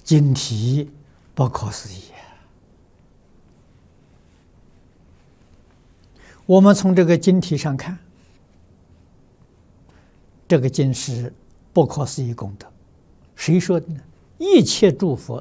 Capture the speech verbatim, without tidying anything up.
经题不可思议。我们从这个经题上看，这个经是不可思议功德。谁说的呢？一切诸佛